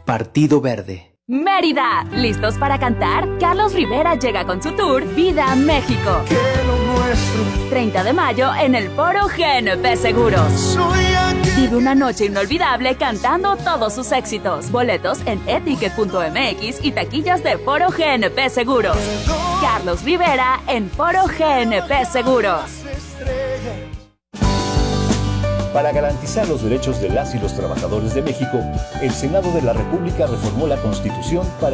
Partido Verde. Mérida, ¿listos para cantar? Carlos Rivera llega con su tour Vida México. 30 de mayo en el Foro GNP Seguros. Vive una noche inolvidable cantando todos sus éxitos. Boletos en eticket.mx y taquillas de Foro GNP Seguros. Carlos Rivera en Foro GNP Seguros. Para garantizar los derechos de las y los trabajadores de México, el Senado de la República reformó la Constitución para